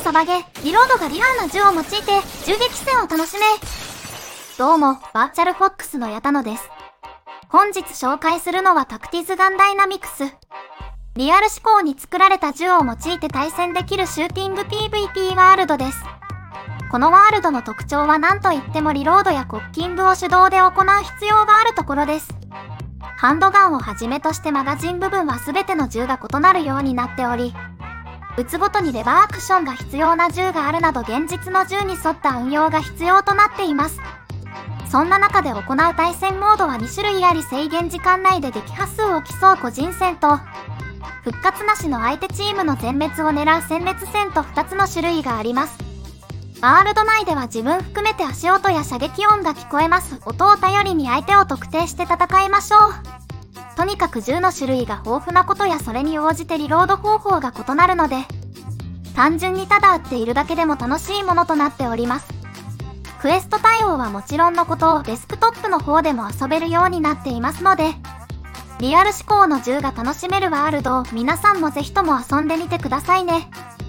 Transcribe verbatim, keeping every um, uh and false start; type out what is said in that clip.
サバゲ、リロードがリアルな銃を用いて銃撃戦を楽しめ。どうも、バーチャルフォックスの矢田野です。本日紹介するのはタクティズガンダイナミクス。リアル思考に作られた銃を用いて対戦できるシューティング ピーブイピー ワールドです。このワールドの特徴は何といってもリロードやコッキングを手動で行う必要があるところです。ハンドガンをはじめとしてマガジン部分は全ての銃が異なるようになっており、撃つごとにレバーアクションが必要な銃があるなど現実の銃に沿った運用が必要となっています。そんな中で行う対戦モードはに種類あり、制限時間内で撃破数を競う個人戦と、復活なしの相手チームの全滅を狙う殲滅戦とふたつの種類があります。ワールド内では自分含めて足音や射撃音が聞こえます。音を頼りに相手を特定して戦いましょう。とにかく銃の種類が豊富なことやそれに応じてリロード方法が異なるので、単純にただ撃っているだけでも楽しいものとなっております。クエスト対応はもちろんのことをデスクトップの方でも遊べるようになっていますので、リアル思考の銃が楽しめるワールドを皆さんもぜひとも遊んでみてくださいね。